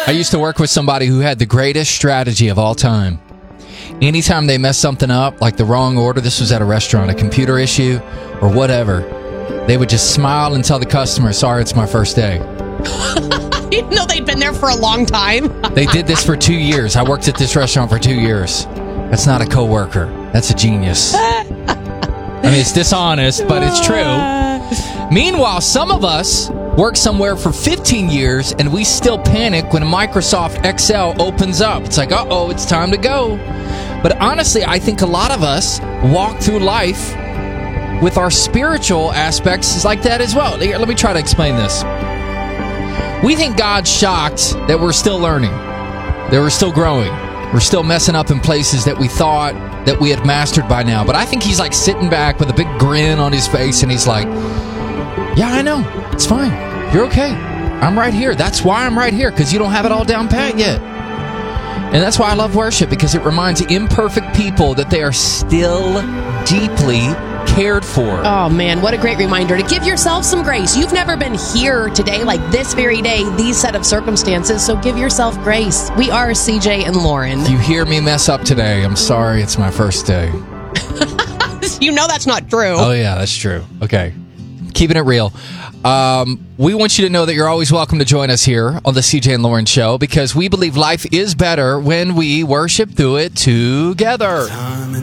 I used to work with somebody who had the greatest strategy of all time. Anytime they messed something up, like the wrong order, this was at a restaurant, a computer issue or whatever, they would just smile and tell the customer, sorry, it's my first day. You know they'd been there for a long time. They did this for 2 years. I worked at this restaurant for 2 years. That's not a coworker. That's a genius. I mean, it's dishonest, but it's true. Meanwhile, some of us work somewhere for 15 years, and we still panic when Microsoft Excel opens up. It's like, uh-oh, it's time to go. But honestly, I think a lot of us walk through life with our spiritual aspects like that as well. Here, let me try to explain this. We think God's shocked that we're still learning, that we're still growing. We're still messing up in places that we thought that we had mastered by now. But I think he's like sitting back with a big grin on his face, and he's like, yeah, I know. It's fine. You're okay. I'm right here. That's why I'm right here, because you don't have it all down pat yet. And that's why I love worship, because it reminds imperfect people that they are still deeply cared for. Oh, man, what a great reminder to give yourself some grace. You've never been here today, like this very day, these set of circumstances, so give yourself grace. We are CJ and Lauren. If you hear me mess up today, I'm sorry. It's my first day. You know that's not true. Oh, yeah, that's true. Okay. Keeping it real. We want you to know that you're always welcome to join us here on the CJ and Lauren Show, because we believe life is better when we worship through it together.